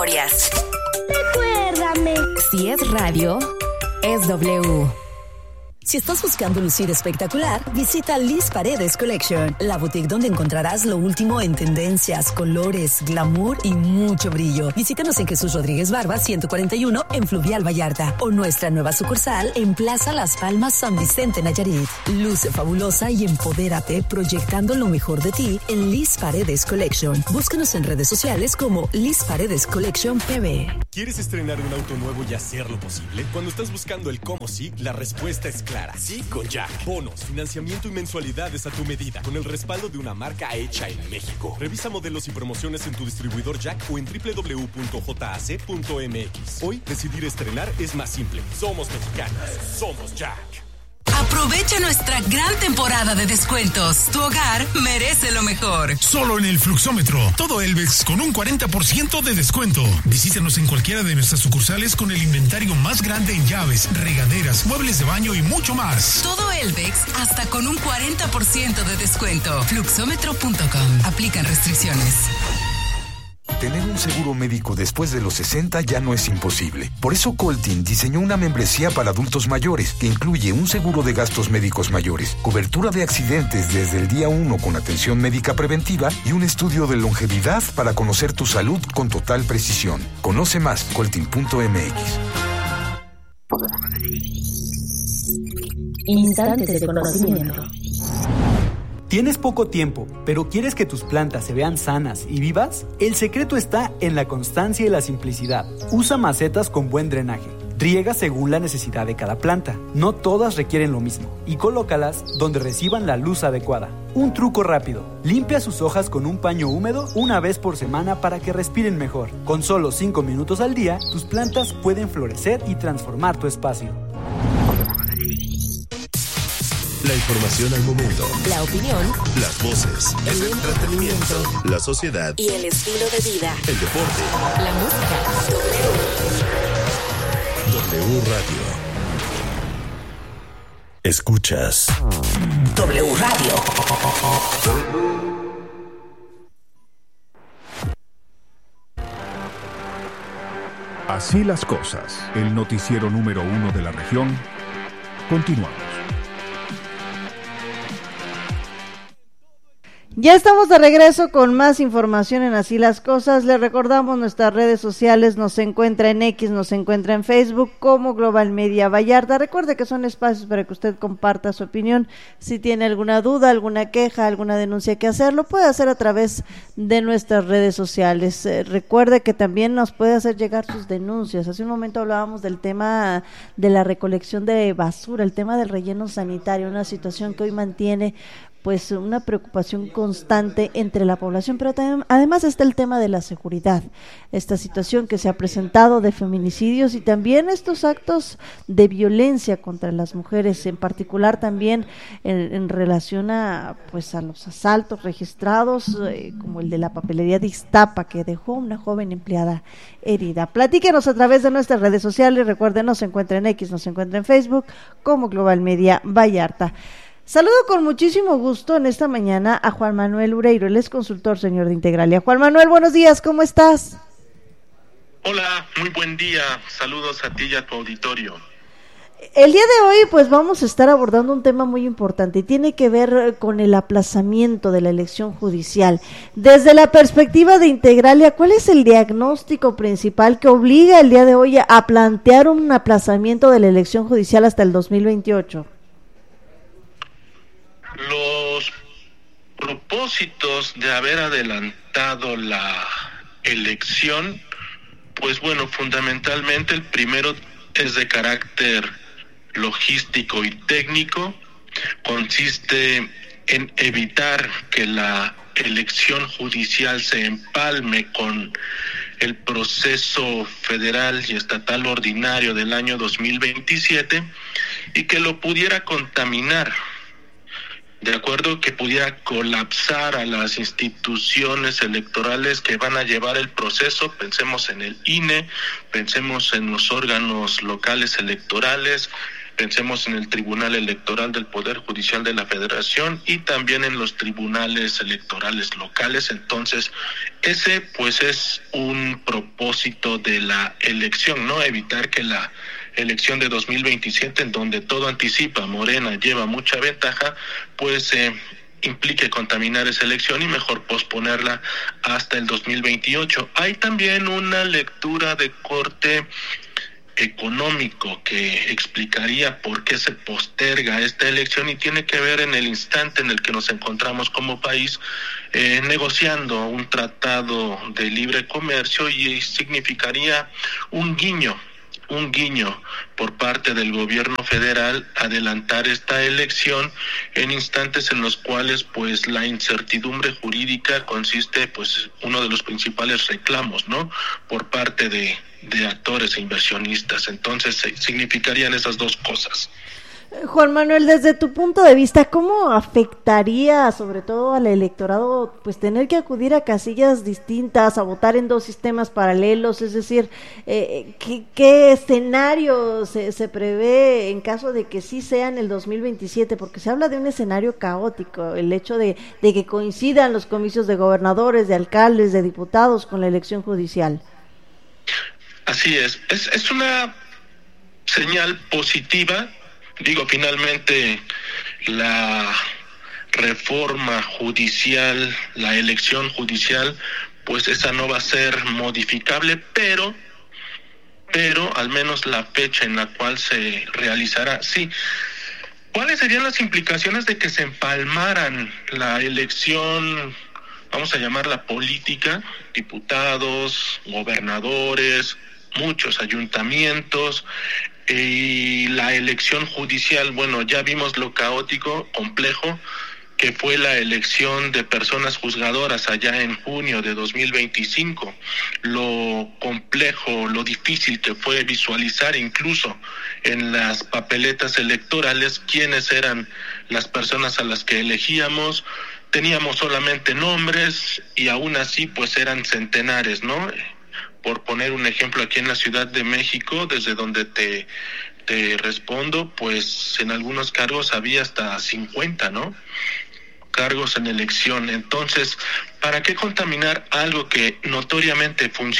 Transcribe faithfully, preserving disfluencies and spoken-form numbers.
historias. Recuérdame. Si es radio, es W. Si estás buscando lucir espectacular, visita Liz Paredes Collection, la boutique donde encontrarás lo último en tendencias, colores, glamour y mucho brillo. Visítanos en Jesús Rodríguez Barba ciento cuarenta y uno en Fluvial Vallarta o nuestra nueva sucursal en Plaza Las Palmas San Vicente Nayarit. Luce fabulosa y empodérate proyectando lo mejor de ti en Liz Paredes Collection. Búscanos en redes sociales como Liz Paredes Collection P B. ¿Quieres estrenar un auto nuevo y hacerlo posible? Cuando estás buscando el cómo sí, la respuesta es clara. Sí con Jack. Bonos, financiamiento y mensualidades a tu medida, con el respaldo de una marca hecha en México. Revisa modelos y promociones en tu distribuidor Jack o en doble u doble u doble u punto j a c punto m x. Hoy, decidir estrenar es más simple. Somos mexicanos. Somos Jack. Aprovecha nuestra gran temporada de descuentos. Tu hogar merece lo mejor. Solo en el Fluxómetro. Todo Elvex con un cuarenta por ciento de descuento. Visítanos en cualquiera de nuestras sucursales con el inventario más grande en llaves, regaderas, muebles de baño y mucho más. Todo Elvex hasta con un cuarenta por ciento de descuento. Fluxómetro punto com. Aplican restricciones. Tener un seguro médico después de los sesenta ya no es imposible. Por eso Coltin diseñó una membresía para adultos mayores que incluye un seguro de gastos médicos mayores, cobertura de accidentes desde el día uno con atención médica preventiva y un estudio de longevidad para conocer tu salud con total precisión. Conoce más, coltin punto m x. Instantes de conocimiento. ¿Tienes poco tiempo, pero quieres que tus plantas se vean sanas y vivas? El secreto está en la constancia y la simplicidad. Usa macetas con buen drenaje. Riega según la necesidad de cada planta. No todas requieren lo mismo. Y colócalas donde reciban la luz adecuada. Un truco rápido. Limpia sus hojas con un paño húmedo una vez por semana para que respiren mejor. Con solo cinco minutos al día, tus plantas pueden florecer y transformar tu espacio. La información al momento. La opinión. Las voces. El entretenimiento. La sociedad. Y el estilo de vida. El deporte. La música. W Radio. Escuchas W Radio. Así las cosas. El noticiero número uno de la región. Continuamos. Ya estamos de regreso con más información en Así las Cosas. Les recordamos nuestras redes sociales, nos encuentra en X, nos encuentra en Facebook como Global Media Vallarta. Recuerde que son espacios para que usted comparta su opinión. Si tiene alguna duda, alguna queja, alguna denuncia que hacer, lo puede hacer a través de nuestras redes sociales. Eh, recuerde que también nos puede hacer llegar sus denuncias. Hace un momento hablábamos del tema de la recolección de basura, el tema del relleno sanitario, una situación que hoy mantiene pues una preocupación constante entre la población, pero también, además está el tema de la seguridad, esta situación que se ha presentado de feminicidios y también estos actos de violencia contra las mujeres, en particular también en, en relación a pues a los asaltos registrados, eh, como el de la papelería de Ixtapa, que dejó una joven empleada herida. Platíquenos a través de nuestras redes sociales, recuerden, nos encuentra en X, nos encuentra en Facebook como Global Media Vallarta. Saludo con muchísimo gusto en esta mañana a Juan Manuel Ureiro, él es consultor señor de Integralia. Juan Manuel, buenos días, ¿cómo estás? Hola, muy buen día, saludos a ti y a tu auditorio. El día de hoy pues vamos a estar abordando un tema muy importante y tiene que ver con el aplazamiento de la elección judicial. Desde la perspectiva de Integralia, ¿cuál es el diagnóstico principal que obliga el día de hoy a plantear un aplazamiento de la elección judicial hasta el dos mil veintiocho? Los propósitos de haber adelantado la elección, pues bueno, fundamentalmente el primero es de carácter logístico y técnico, consiste en evitar que la elección judicial se empalme con el proceso federal y estatal ordinario del año dos mil veintisiete y que lo pudiera contaminar, de acuerdo, que pudiera colapsar a las instituciones electorales que van a llevar el proceso. Pensemos en el I N E, pensemos en los órganos locales electorales, Pensemos en el Tribunal Electoral del Poder Judicial de la Federación y también en los tribunales electorales locales. Entonces, ese pues es un propósito de la elección, ¿no? Evitar que la elección de dos mil veintisiete, en donde todo anticipa, Morena lleva mucha ventaja, pues eh, implique contaminar esa elección y mejor posponerla hasta el dos mil veintiocho. Hay también una lectura de corte económico que explicaría por qué se posterga esta elección y tiene que ver en el instante en el que nos encontramos como país eh, negociando un tratado de libre comercio, y significaría un guiño un guiño por parte del gobierno federal adelantar esta elección en instantes en los cuales pues la incertidumbre jurídica consiste, pues uno de los principales reclamos, ¿no?, por parte de, de actores e inversionistas. Entonces significarían esas dos cosas. Juan Manuel, desde tu punto de vista, ¿cómo afectaría sobre todo al electorado pues tener que acudir a casillas distintas, a votar en dos sistemas paralelos? Es decir, eh, ¿qué, qué escenario se, se prevé en caso de que sí sea en el dos mil veintisiete? Porque se habla de un escenario caótico, el hecho de, de que coincidan los comicios de gobernadores, de alcaldes, de diputados con la elección judicial. Así es, es, es una señal positiva. Digo, finalmente la reforma judicial, la elección judicial, pues esa no va a ser modificable, pero, pero al menos la fecha en la cual se realizará, sí. ¿Cuáles serían las implicaciones de que se empalmaran la elección, vamos a llamarla política, diputados, gobernadores, muchos ayuntamientos, y la elección judicial? Bueno, ya vimos lo caótico, complejo, que fue la elección de personas juzgadoras allá en junio de dos mil veinticinco, lo complejo, lo difícil que fue visualizar incluso en las papeletas electorales quiénes eran las personas a las que elegíamos. Teníamos solamente nombres y aún así pues eran centenares, ¿no? Por poner un ejemplo, aquí en la Ciudad de México, desde donde te, te respondo, pues en algunos cargos había hasta cincuenta, ¿no?, cargos en elección. Entonces, ¿para qué contaminar algo que notoriamente funciona?